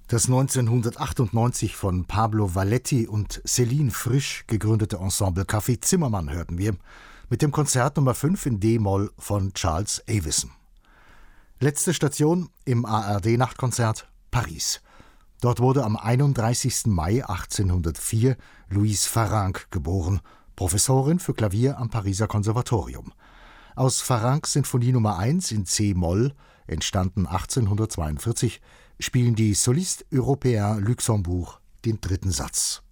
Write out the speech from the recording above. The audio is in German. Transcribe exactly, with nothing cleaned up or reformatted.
Das neunzehnhundertachtundneunzig von Pablo Valletti und Céline Frisch gegründete Ensemble Café Zimmermann hörten wir mit dem Konzert Nummer fünf in D-Moll von Charles Avison. Letzte Station im A R D-Nachtkonzert Paris. Dort wurde am einunddreißigsten Mai achtzehnhundertvier Louise Farrenc geboren, Professorin für Klavier am Pariser Konservatorium. Aus Farrencs Sinfonie Nummer eins in C-Moll, entstanden achtzehnhundertzweiundvierzig, spielen die Solistes Européens Luxembourg den dritten Satz.